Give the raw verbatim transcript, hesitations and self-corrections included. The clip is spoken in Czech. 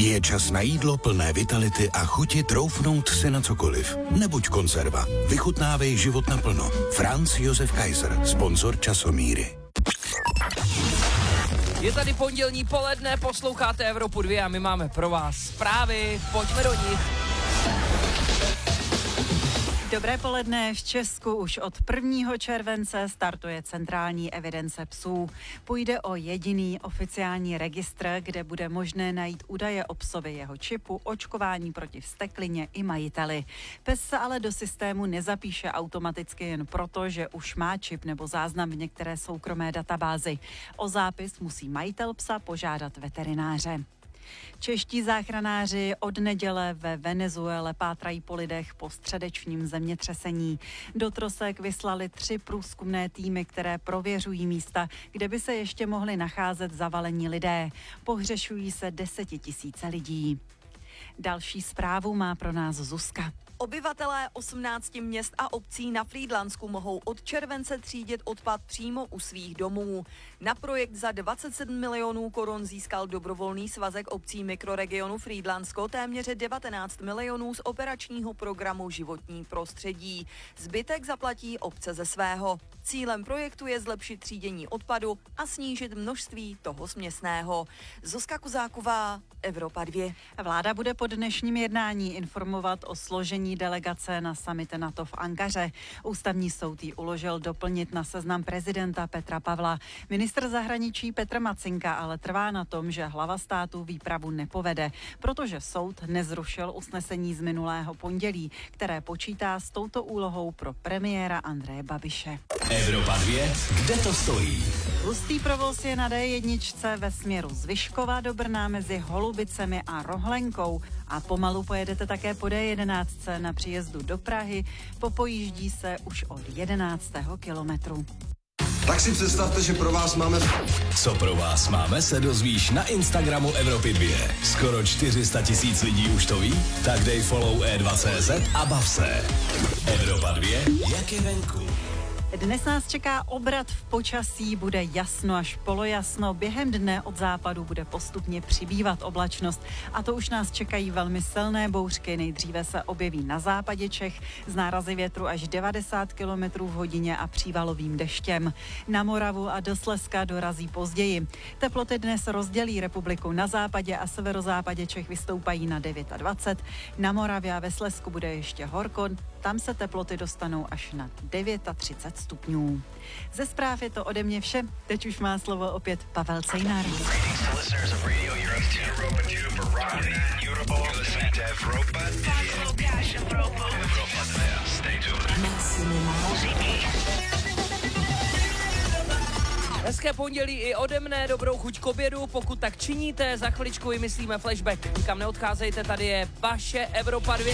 Je čas na jídlo plné vitality a chuti troufnout si na cokoliv. Nebuď konzerva. Vychutnávej život naplno. Franz Josef Kaiser, sponzor Časomíry. Je tady pondělní poledne, posloucháte Evropu dva a my máme pro vás zprávy. Pojďme do nich. Dobré poledne. V Česku už od prvního července startuje centrální evidence psů. Půjde o jediný oficiální registr, kde bude možné najít údaje o psovi, jeho čipu, očkování proti vzteklině i majiteli. Pes se ale do systému nezapíše automaticky jen proto, že už má čip nebo záznam v některé soukromé databázi. O zápis musí majitel psa požádat veterináře. Čeští záchranáři od neděle ve Venezuele pátrají po lidech po středečním zemětřesení. Do trosek vyslali tři průzkumné týmy, které prověřují místa, kde by se ještě mohli nacházet zavalení lidé. Pohřešují se desetitisíce lidí. Další zprávu má pro nás Zuzka. Obyvatelé osmnácti měst a obcí na Frýdlansku mohou od července třídit odpad přímo u svých domů. Na projekt za dvacet sedm milionů korun získal dobrovolný svazek obcí mikroregionu Frýdlansko téměř devatenáct milionů z operačního programu Životní prostředí. Zbytek zaplatí obce ze svého. Cílem projektu je zlepšit třídění odpadu a snížit množství toho směsného. Zuzka Kuzáková, Evropa dva. Vláda bude po dnešním jednání informovat o složení delegace na summit NATO v Ankaře. Ústavní soud ji uložil doplnit na seznam prezidenta Petra Pavla. Ministr zahraničí Petr Macinka ale trvá na tom, že hlava státu výpravu nepovede, protože soud nezrušil usnesení z minulého pondělí, které počítá s touto úlohou pro premiéra Andreje Babiše. Evropa dva, kde to stojí? Hustý provoz je na dé jedna ve směru z Vyškova do Brna mezi Holubicemi a Rohlenkou a pomalu pojedete také po dé jedenáct na příjezdu do Prahy. Popojíždí se už od jedenáctého kilometru. Tak si představte, že pro vás máme... Co pro vás máme, se dozvíš na Instagramu Evropy dva. Skoro čtyři sta tisíc lidí už to ví? Tak dej follow e dva tečka cé zet a bav se. Evropa dva, jak je venku. Dnes nás čeká obrat v počasí, bude jasno až polojasno. Během dne od západu bude postupně přibývat oblačnost a to už nás čekají velmi silné bouřky. Nejdříve se objeví na západě Čech z nárazy větru až devadesát kilometrů v hodině a přívalovým deštěm. Na Moravu a do Slezska dorazí později. Teploty dnes rozdělí republiku. Na západě a severozápadě Čech vystoupají na dvacet devět. Na Moravě a ve Slezsku bude ještě horko. Tam se teploty dostanou až na třicet devět stupňů. Ze zpráv je to ode mě vše. Teď už má slovo opět Pavel Cejnar. Hezké pondělí i ode mne, dobrou chuť k obědu, pokud tak činíte, za chviličku vymyslíme flashback. Nikam neodcházejte, tady je vaše Evropa dva.